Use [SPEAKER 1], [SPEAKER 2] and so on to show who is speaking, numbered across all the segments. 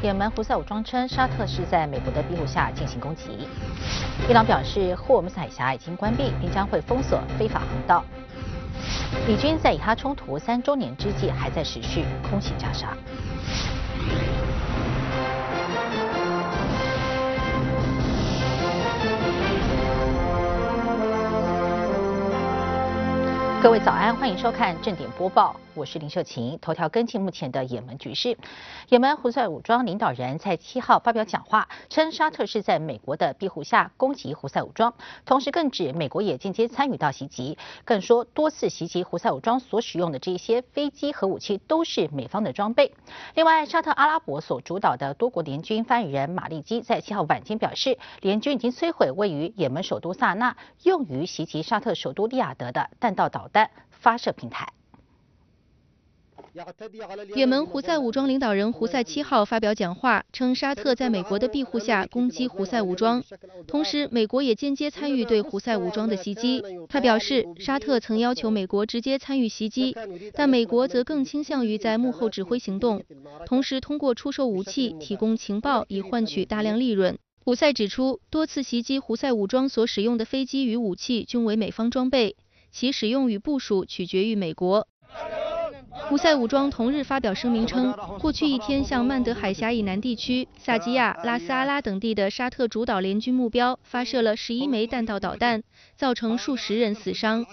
[SPEAKER 1] 也门胡塞武装称沙特是在美国的庇护下进行攻击。伊朗表示，霍尔木兹海峡已经关闭，并将会封锁非法航道。以军在以哈冲突3周年之际还在持续空袭加沙。各位早安，欢迎收看正点播报，我是林秀琴。头条跟进目前的也门局势。也门胡塞武装领导人在7号发表讲话，称沙特是在美国的庇护下攻击胡塞武装，同时更指美国也间接参与到袭击，更说多次袭击胡塞武装所使用的这些飞机和武器都是美方的装备。另外，沙特阿拉伯所主导的多国联军发言人马利基在7号晚间表示，联军已经摧毁位于也门首都萨那用于袭击沙特首都利雅得的弹道导弹发射平台。
[SPEAKER 2] 也门胡塞武装领导人胡塞7号发表讲话，称沙特在美国的庇护下攻击胡塞武装，同时美国也间接参与对胡塞武装的袭击。他表示，沙特曾要求美国直接参与袭击，但美国则更倾向于在幕后指挥行动，同时通过出售武器、提供情报以换取大量利润。胡塞指出，多次袭击胡塞武装所使用的飞机与武器均为美方装备，其使用与部署取决于美国。胡塞武装同日发表声明称，过去1天向曼德海峡以南地区、萨基亚、拉斯阿拉等地的沙特主导联军目标发射了11枚弹道导弹，造成数十人死伤。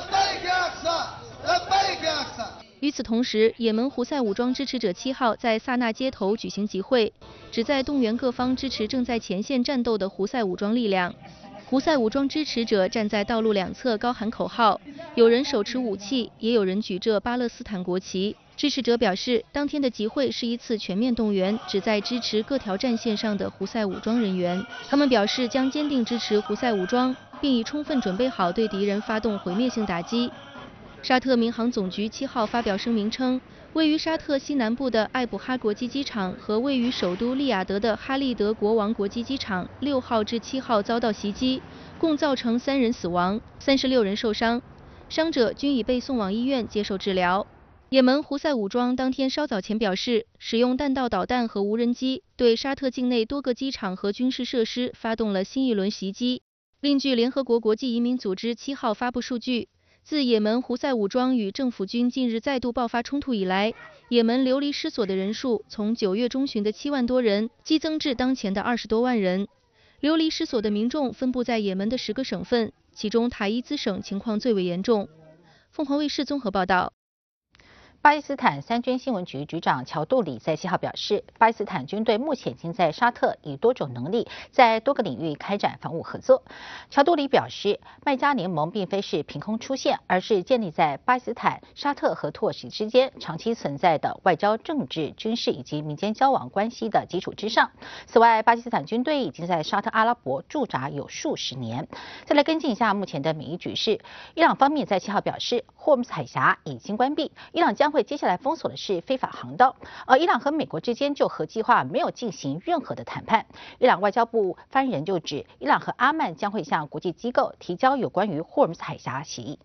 [SPEAKER 2] 与此同时，也门胡塞武装支持者7号在萨那街头举行集会，旨在动员各方支持正在前线战斗的胡塞武装力量。胡塞武装支持者站在道路两侧高喊口号，有人手持武器，也有人举着巴勒斯坦国旗。支持者表示，当天的集会是一次全面动员，旨在支持各条战线上的胡塞武装人员。他们表示将坚定支持胡塞武装，并已充分准备好对敌人发动毁灭性打击。沙特民航总局7号发表声明称，位于沙特西南部的艾卜哈国际机场和位于首都利雅得的哈利德国王国际机场6号至7号遭到袭击，共造成3人死亡，36人受伤，伤者均已被送往医院接受治疗。也门胡塞武装当天稍早前表示，使用弹道导弹和无人机对沙特境内多个机场和军事设施发动了新一轮袭击。另据联合国国际移民组织7号发布数据，自也门胡塞武装与政府军近日再度爆发冲突以来，也门流离失所的人数从9月中旬的7万多人激增至当前的20多万人。流离失所的民众分布在也门的10个省份，其中塔伊兹省情况最为严重。凤凰卫视综合报道。
[SPEAKER 1] 巴基斯坦三军新闻局局长乔杜里在7号表示，巴基斯坦军队目前已经在沙特以多种能力在多个领域开展防务合作。乔杜里表示，麦加联盟并非是凭空出现，而是建立在巴基斯坦、沙特和土耳其之间长期存在的外交、政治、军事以及民间交往关系的基础之上。此外，巴基斯坦军队已经在沙特阿拉伯驻扎有数十年。再来跟进一下目前的美伊局势，伊朗方面在7号表示，霍尔木兹海峡已经关闭，伊朗将会接下来封锁的是非法航道，而伊朗和美国之间就核计划没有进行任何的谈判。伊朗外交部发言人就指，伊朗和阿曼将会向国际机构提交有关于霍尔木兹海峡协议。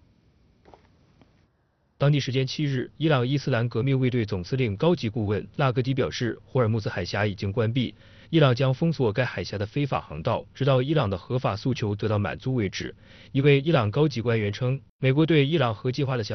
[SPEAKER 3] 当地时间7日，伊朗伊斯兰革命卫队总司令高级顾问纳格迪表示，霍尔木兹海峡已经关闭，伊朗将封锁该海峡的非法航道，直到伊朗的合法诉求得到满足为止。一位伊朗高级官员称，美国对伊朗核计划的